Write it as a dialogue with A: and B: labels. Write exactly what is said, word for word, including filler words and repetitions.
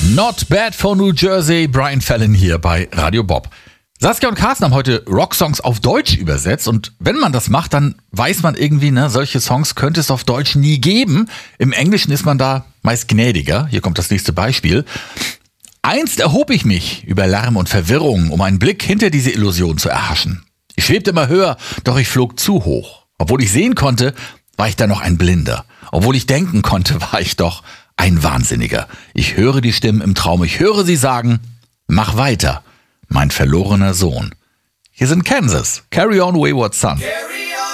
A: Not Bad for New Jersey, Brian Fallon hier bei Radio Bob. Saskia und Carsten haben heute Rocksongs auf Deutsch übersetzt und wenn man das macht, dann weiß man irgendwie, ne, solche Songs könnte es auf Deutsch nie geben. Im Englischen ist man da meist gnädiger. Hier kommt das nächste Beispiel. Einst erhob ich mich über Lärm und Verwirrung, um einen Blick hinter diese Illusion zu erhaschen. Ich schwebte immer höher, doch ich flog zu hoch. Obwohl ich sehen konnte, war ich da noch ein Blinder. Obwohl ich denken konnte, war ich doch ein Wahnsinniger. Ich höre die Stimmen im Traum, ich höre sie sagen, mach weiter, mein verlorener Sohn. Hier sind Kansas, Carry On Wayward Son.
B: Carry